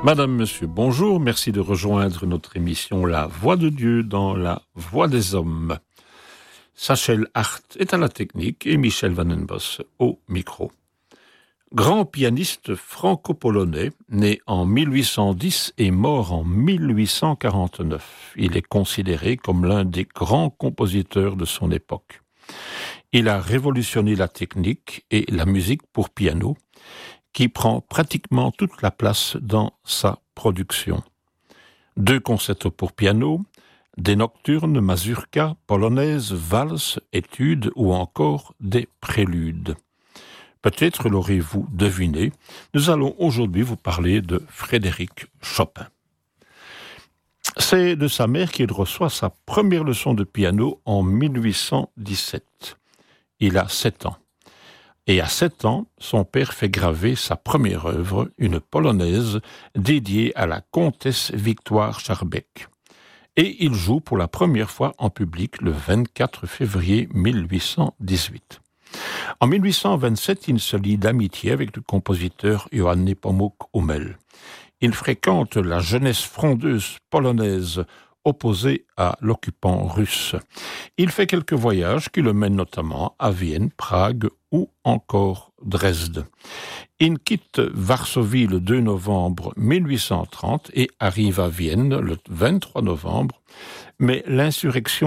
Madame, Monsieur, bonjour. Merci de rejoindre notre émission La Voix de Dieu dans la Voix des Hommes. Sachel Hart est à la technique et Michel Van den Bos au micro. Grand pianiste franco-polonais, né en 1810 et mort en 1849. Il est considéré comme l'un des grands compositeurs de son époque. Il a révolutionné la technique et la musique pour piano, qui prend pratiquement toute la place dans sa production. 2 concertos pour piano, des nocturnes, mazurkas, polonaises, valses, études ou encore des préludes. Peut-être l'aurez-vous deviné, nous allons aujourd'hui vous parler de Frédéric Chopin. C'est de sa mère qu'il reçoit sa première leçon de piano en 1817. Il a 7 ans. Et à 7 ans, son père fait graver sa première œuvre, une polonaise dédiée à la comtesse Victoire Skarbek. Et il joue pour la première fois en public le 24 février 1818. En 1827, il se lie d'amitié avec le compositeur Johann Nepomuk Hummel. Il fréquente la jeunesse frondeuse polonaise opposée à l'occupant russe. Il fait quelques voyages qui le mènent notamment à Vienne, Prague ou encore Dresde. Il quitte Varsovie le 2 novembre 1830 et arrive à Vienne le 23 novembre, mais l'insurrection